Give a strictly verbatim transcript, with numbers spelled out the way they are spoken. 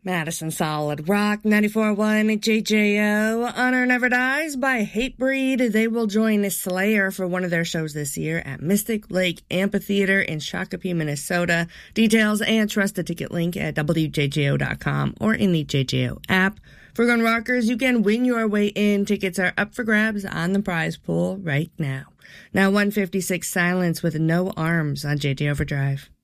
Madison Solid Rock, ninety-four point one J J O. Honor Never Dies by Hatebreed. They will join Slayer for one of their shows this year at Mystic Lake Amphitheater in Shakopee, Minnesota. Details and trust the ticket link at W J J O dot com or in the J J O app. For Gun Rockers, you can win your way in. Tickets are up for grabs on the prize pool right now. Now one fifty-six Silence with No Arms on J J Overdrive.